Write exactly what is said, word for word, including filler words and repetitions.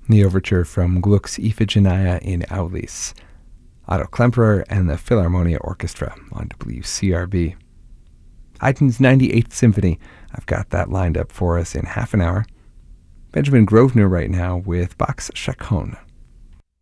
the overture from Gluck's Iphigenia in Aulis, Otto Klemperer and the Philharmonia Orchestra on W C R B. Haydn's ninety-eighth Symphony, I've got that lined up for us in half an hour. Benjamin Grosvenor right now with Bach's Chaconne.